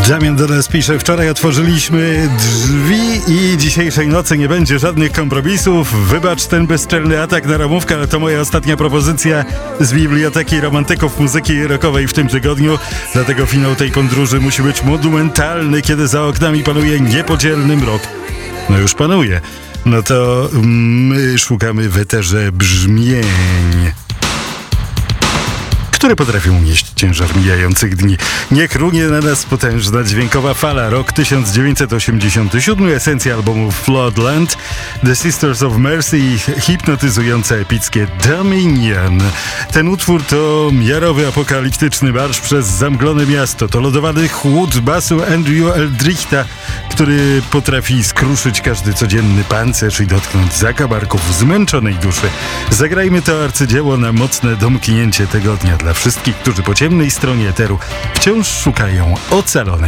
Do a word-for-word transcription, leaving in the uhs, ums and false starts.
Damian do nas pisze: wczoraj otworzyliśmy drzwi i dzisiejszej nocy nie będzie żadnych kompromisów. Wybacz ten bezczelny atak na ramówkę, ale to moja ostatnia propozycja z Biblioteki Romantyków Muzyki Rockowej w tym tygodniu. Dlatego finał tej podróży musi być monumentalny, kiedy za oknami panuje niepodzielny mrok. No już panuje. No to my szukamy w eterze brzmień, które potrafią nieść ciężar mijających dni. Niech runie na nas potężna dźwiękowa fala. Rok tysiąc dziewięćset osiemdziesiąty siódmy, esencja albumu Floodland, The Sisters of Mercy i hipnotyzujące epickie Dominion. Ten utwór to miarowy apokaliptyczny marsz przez zamglone miasto. To lodowany chłód basu Andrew Eldrichta, który potrafi skruszyć każdy codzienny pancerz i dotknąć zakamarków zmęczonej duszy. Zagrajmy to arcydzieło na mocne domknięcie tygodnia dla wszystkich, którzy po ciemnej stronie eteru wciąż szukają ocalonej